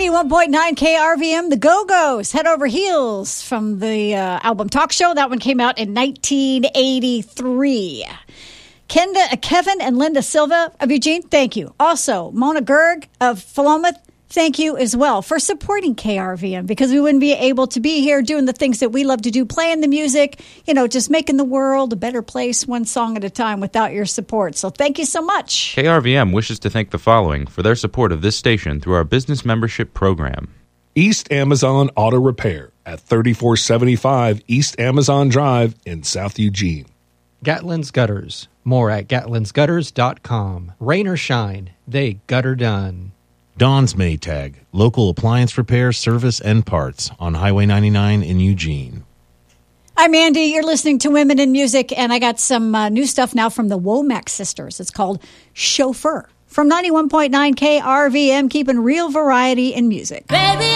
91.9 KRVM, The Go-Go's, Head Over Heels from the album Talk Show. That one came out in 1983. Kevin and Linda Silva of Eugene, thank you. Also, Mona Gerg of Philomath, thank you as well for supporting KRVM, because we wouldn't be able to be here doing the things that we love to do, playing the music, just making the world a better place one song at a time without your support. So thank you so much. KRVM wishes to thank the following for their support of this station through our business membership program. East Amazon Auto Repair at 3475 East Amazon Drive in South Eugene. Gatlin's Gutters. More at gatlinsgutters.com. Rain or shine, they gutter done. Dawn's Maytag, local appliance repair, service, and parts on Highway 99 in Eugene. I'm Andy. You're listening to Women in Music, and I got some new stuff now from the Womack sisters. It's called Chauffeur from 91.9 KRVM, keeping real variety in music. Baby,